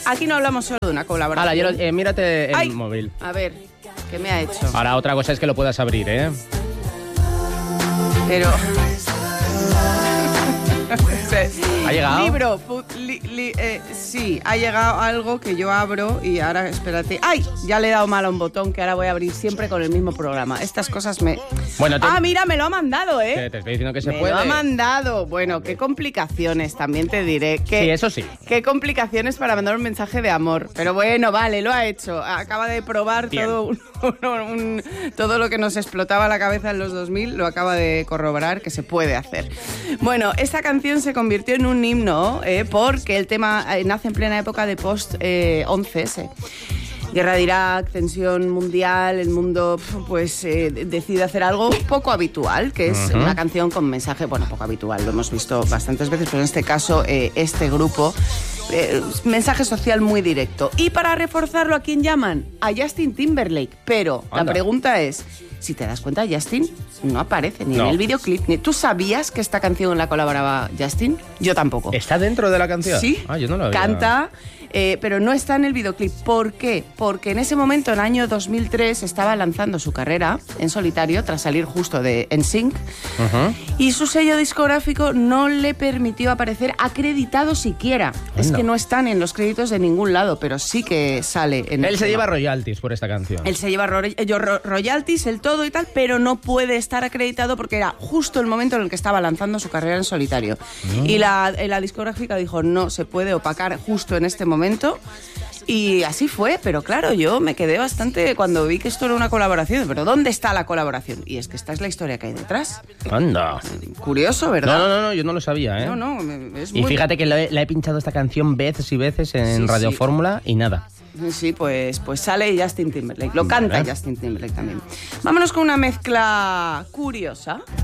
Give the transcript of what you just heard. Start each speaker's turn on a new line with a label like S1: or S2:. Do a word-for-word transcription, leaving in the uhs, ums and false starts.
S1: aquí no hablamos solo de una colaboración.
S2: Hala, yo lo- eh, mírate el
S1: Ay,
S2: móvil.
S1: A ver, ¿qué me ha hecho?
S2: Ahora, otra cosa es que lo puedas abrir, ¿eh?
S1: Pero...
S2: ¿Ha llegado?
S1: Libro, pu- li- li- eh, sí, ha llegado algo que yo abro y ahora, espérate. ¡Ay! Ya le he dado mal a un botón que ahora voy a abrir siempre con el mismo programa. Estas cosas me...
S2: Bueno, te-
S1: Ah, mira, me lo ha mandado, ¿eh?
S2: Que te estoy diciendo que se
S1: me
S2: puede.
S1: lo ha mandado. Bueno, qué complicaciones, también te diré. Que,
S2: Sí, eso sí.
S1: Qué complicaciones para mandar un mensaje de amor. Pero bueno, vale, lo ha hecho. Acaba de probar
S2: Bien.
S1: todo, un- un- todo lo que nos explotaba la cabeza en los dos mil, lo acaba de corroborar que se puede hacer. Bueno, esta canción se convirtió en un himno eh, porque el tema eh, nace en plena época de post eh, once ese. Guerra de Irak, tensión mundial, el mundo pues eh, decide hacer algo poco habitual, que es
S2: Ujú.
S1: una canción con mensaje, bueno, poco habitual, lo hemos visto bastantes veces, pero en este caso eh, este grupo, eh, mensaje social muy directo. Y para reforzarlo, ¿a quién llaman? A Justin Timberlake, pero
S2: Anda.
S1: la pregunta es, si te das cuenta, Justin no aparece ni
S2: No.
S1: en el videoclip. Ni... ¿Tú sabías que esta canción la colaboraba Justin? Yo tampoco.
S2: ¿Está dentro de la canción?
S1: Sí,
S2: Ah, yo no lo había...
S1: canta, eh, pero no está en el videoclip. ¿Por qué? Porque en ese momento, en el año dos mil tres, estaba lanzando su carrera en solitario tras salir justo de N Sync
S2: Ujú.
S1: y su sello discográfico no le permitió aparecer acreditado siquiera. Es
S2: Anda.
S1: que no están en los créditos de ningún lado, pero sí que sale en el
S2: Él se
S1: tema.
S2: lleva royalties por esta canción.
S1: Él se lleva ro- eh, yo- ro- royalties, el todo y tal, pero no puede estar acreditado porque era justo el momento en el que estaba lanzando su carrera en solitario. Y la, eh, la discográfica dijo, no se puede opacar justo en este momento. Y así fue, pero claro, yo me quedé bastante cuando vi que esto era una colaboración. Pero ¿dónde está la colaboración? Y es que esta es la historia que hay detrás.
S2: Anda.
S1: Curioso,
S2: No,
S1: ¿verdad?
S2: no, no, no, yo no lo sabía, ¿eh?
S1: No, no, me- es
S2: Y
S1: muy...
S2: fíjate que la he, la he pinchado esta canción veces y veces en
S1: Sí,
S2: Radio
S1: sí.
S2: Fórmula y nada.
S1: Sí, pues, pues sale Justin Timberlake. Lo canta
S2: Vale.
S1: Justin Timberlake también. Vámonos con una mezcla curiosa.